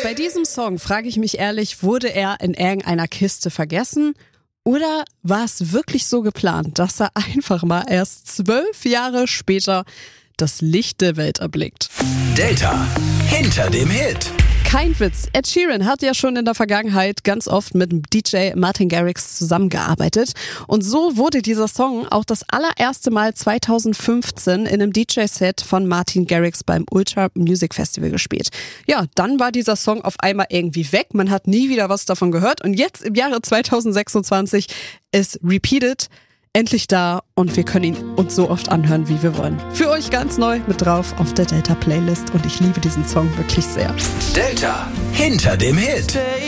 Bei diesem Song frage ich mich ehrlich, wurde er in irgendeiner Kiste vergessen? Oder war es wirklich so geplant, dass er einfach mal erst 12 Jahre später das Licht der Welt erblickt? Delta hinter dem Hit. Kein Witz, Ed Sheeran hat ja schon in der Vergangenheit ganz oft mit dem DJ Martin Garrix zusammengearbeitet. Und so wurde dieser Song auch das allererste Mal 2015 in einem DJ-Set von Martin Garrix beim Ultra Music Festival gespielt. Ja, dann war dieser Song auf einmal irgendwie weg, man hat nie wieder was davon gehört. Und jetzt im Jahre 2026 ist Repeated endlich da und wir können ihn uns so oft anhören, wie wir wollen. Für euch ganz neu mit drauf auf der Delta Playlist und ich liebe diesen Song wirklich sehr. Delta hinter dem Hit.